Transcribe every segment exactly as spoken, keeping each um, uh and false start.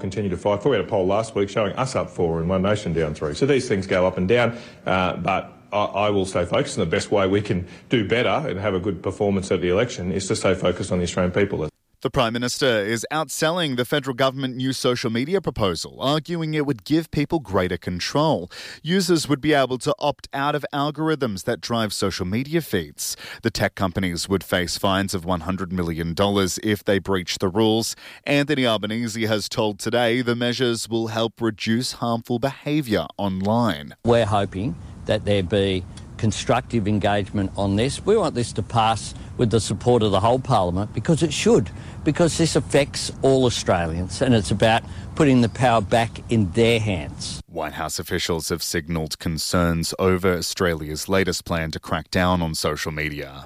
Continue to fight for. We had a poll last week showing us up four and One Nation down three. So these things go up and down, uh, but I, I will stay focused, and the best way we can do better and have a good performance at the election is to stay focused on the Australian people. The Prime Minister is outselling the federal government new social media proposal, arguing it would give people greater control. Users would be able to opt out of algorithms that drive social media feeds. The tech companies would face fines of one hundred million dollars if they breach the rules. Anthony Albanese has told Today the measures will help reduce harmful behaviour online. We're hoping that there be constructive engagement on this. We want this to pass with the support of the whole Parliament, because it should, because this affects all Australians and it's about putting the power back in their hands. White House officials have signalled concerns over Australia's latest plan to crack down on social media.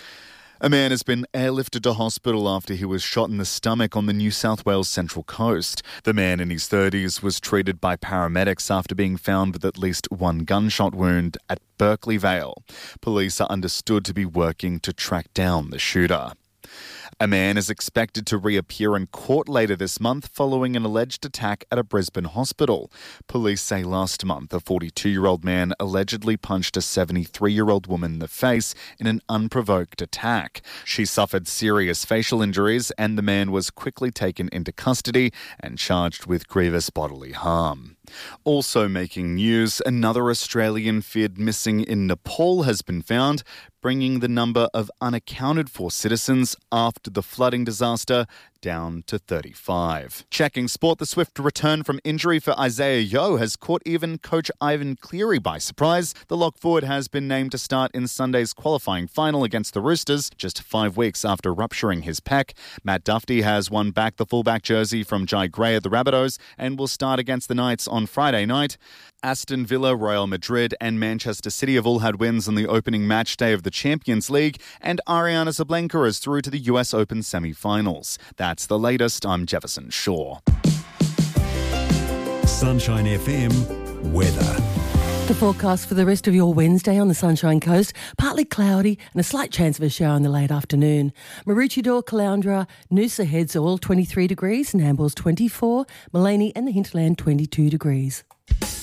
A man has been airlifted to hospital after he was shot in the stomach on the New South Wales Central Coast. The man in his thirties was treated by paramedics after being found with at least one gunshot wound at Berkeley Vale. Police are understood to be working to track down the shooter. A man is expected to reappear in court later this month following an alleged attack at a Brisbane hospital. Police say last month a forty-two-year-old man allegedly punched a seventy-three-year-old woman in the face in an unprovoked attack. She suffered serious facial injuries and the man was quickly taken into custody and charged with grievous bodily harm. Also making news, another Australian feared missing in Nepal has been found, bringing the number of unaccounted for citizens after the flooding disaster down to thirty-five. Checking sport, the swift return from injury for Isaiah Yeo has caught even coach Ivan Cleary by surprise. The lock forward has been named to start in Sunday's qualifying final against the Roosters, just five weeks after rupturing his pec. Matt Duffy has won back the fullback jersey from Jai Gray at the Rabbitohs and will start against the Knights on Friday night. Aston Villa, Real Madrid and Manchester City have all had wins on the opening match day of the Champions League, and Ariana Sabalenka is through to the U S Open semi-finals. That's the latest. I'm Jefferson Shaw. Sunshine F M weather. The forecast for the rest of your Wednesday on the Sunshine Coast, partly cloudy and a slight chance of a shower in the late afternoon. Maroochydore, Caloundra, Noosa Heads all twenty-three degrees, Nambour's twenty-four, Maleny and the Hinterland twenty-two degrees.